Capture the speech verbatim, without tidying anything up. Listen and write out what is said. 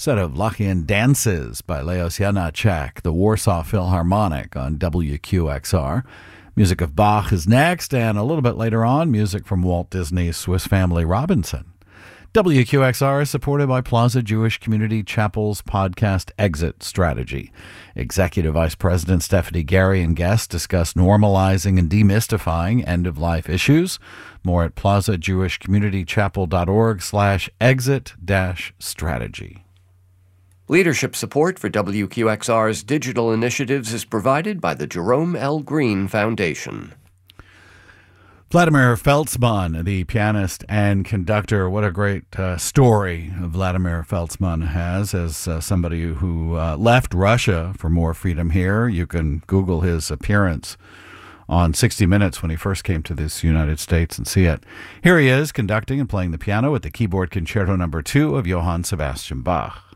set of Lachian dances by Leos Janáček, the Warsaw Philharmonic on W Q X R. Music of Bach is next, and a little bit later on, music from Walt Disney's Swiss Family Robinson. W Q X R is supported by Plaza Jewish Community Chapel's podcast Exit Strategy. Executive Vice President Stephanie Gary and guests discuss normalizing and demystifying end-of-life issues. More at plazajewishcommunitychapel.org slash exit dash strategy. Leadership support for W Q X R's digital initiatives is provided by the Jerome L. Green Foundation. Vladimir Feltzman, the pianist and conductor, what a great uh, story Vladimir Feltzman has as uh, somebody who uh, left Russia for more freedom here. You can Google his appearance on sixty minutes when he first came to this United States and see it. Here he is conducting and playing the piano at the keyboard concerto number two of Johann Sebastian Bach.